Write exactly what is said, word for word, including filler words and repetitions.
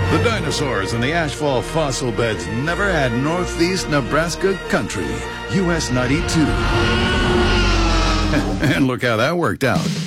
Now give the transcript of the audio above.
The dinosaurs in the Ashfall fossil beds never had northeast Nebraska country. U S ninety-two. And look how that worked out.